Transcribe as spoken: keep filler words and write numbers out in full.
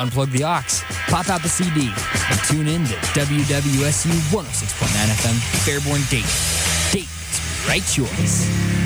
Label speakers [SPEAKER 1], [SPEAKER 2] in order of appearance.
[SPEAKER 1] unplug the aux, pop out the C D, and tune in to W W S U one oh six point nine F M, Fairborn Dayton. Dayton's right choice.